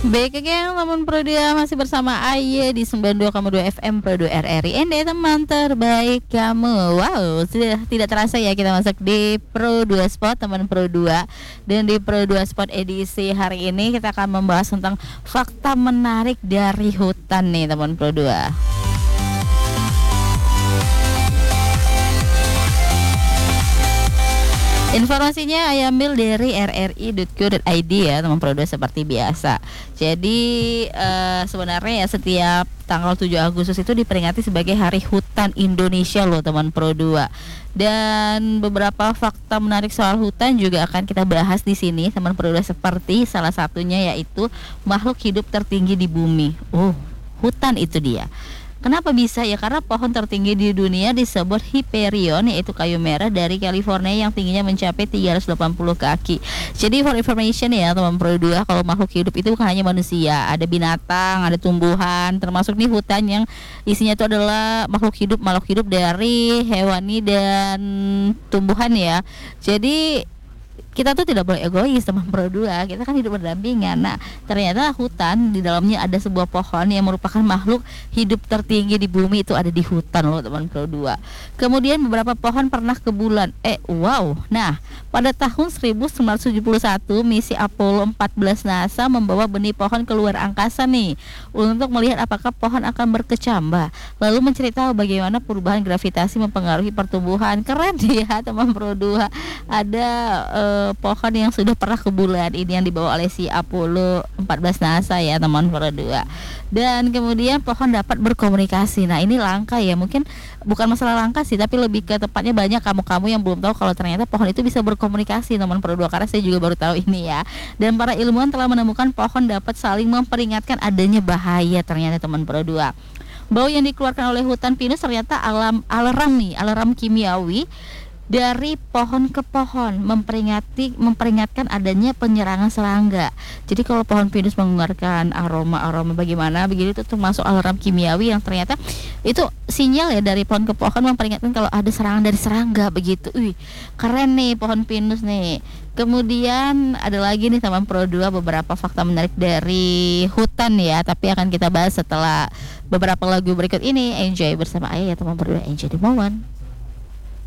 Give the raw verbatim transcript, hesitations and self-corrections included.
Baik again, namun Pro dua masih bersama Aye di sembilan puluh dua koma dua F M Pro dua R R I Ende teman terbaik kamu. Wow, sudah tidak terasa ya kita masuk di Pro dua Sport teman Pro dua. Dan di Pro dua Sport edisi hari ini kita akan membahas tentang fakta menarik dari hutan nih teman Pro dua. Informasinya saya ambil dari r r i dot co dot i d ya teman Pro dua seperti biasa. Jadi uh, sebenarnya ya setiap tanggal tujuh Agustus itu diperingati sebagai Hari Hutan Indonesia loh teman Pro dua. Dan beberapa fakta menarik soal hutan juga akan kita bahas di sini teman Pro dua, seperti salah satunya yaitu makhluk hidup tertinggi di bumi. Oh, hutan itu dia. Kenapa bisa ya? Karena pohon tertinggi di dunia disebut Hyperion, yaitu kayu merah dari California yang tingginya mencapai tiga ratus delapan puluh kaki. Jadi for information ya teman Pro dua, kalau makhluk hidup itu bukan hanya manusia, ada binatang, ada tumbuhan, termasuk nih hutan yang isinya itu adalah makhluk hidup, makhluk hidup dari hewani dan tumbuhan ya. Jadi kita tuh tidak boleh egois teman Pro dua, kita kan hidup berdampingan. Nah, ternyata hutan di dalamnya ada sebuah pohon yang merupakan makhluk hidup tertinggi di bumi, itu ada di hutan loh teman Pro dua. Kemudian beberapa pohon pernah ke bulan. Eh, wow. Nah, pada tahun seribu sembilan ratus tujuh puluh satu misi Apollo empat belas NASA membawa benih pohon ke luar angkasa nih untuk melihat apakah pohon akan berkecambah, lalu menceritakan bagaimana perubahan gravitasi mempengaruhi pertumbuhan. Keren ya teman Pro dua. Ada uh, pohon yang sudah pernah ke bulan, ini yang dibawa oleh si Apollo empat belas NASA ya teman Pro dua. Dan kemudian pohon dapat berkomunikasi. Nah, ini langka ya, mungkin bukan masalah langka sih, tapi lebih ke tepatnya banyak kamu-kamu yang belum tahu kalau ternyata pohon itu bisa berkomunikasi teman Pro dua, karena saya juga baru tahu ini ya. Dan para ilmuwan telah menemukan pohon dapat saling memperingatkan adanya bahaya ternyata teman Pro dua. Bau yang dikeluarkan oleh hutan pinus ternyata alam alarm nih, alarm kimiawi dari pohon ke pohon, memperingati memperingatkan adanya penyerangan serangga. Jadi kalau pohon pinus mengeluarkan aroma-aroma bagaimana begitu, itu termasuk alarm kimiawi yang ternyata itu sinyal ya dari pohon ke pohon memperingatkan kalau ada serangan dari serangga begitu. Wih, keren nih pohon pinus nih. Kemudian ada lagi nih teman Pro dua beberapa fakta menarik dari hutan ya, tapi akan kita bahas setelah beberapa lagu berikut ini. Enjoy bersama Ayah ya teman Pro dua, enjoy the moment.